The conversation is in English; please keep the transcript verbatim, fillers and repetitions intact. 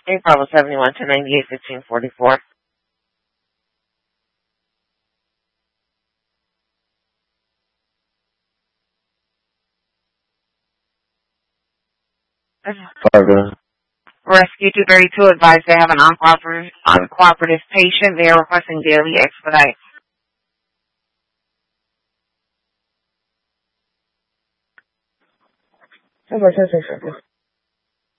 eight Bravo seventy-one, ten ninety-eight, fifteen forty-four. Father. Rescue two thirty-two advised they have an uncooperative, uncooperative patient. They are requesting daily expedite. How much is it?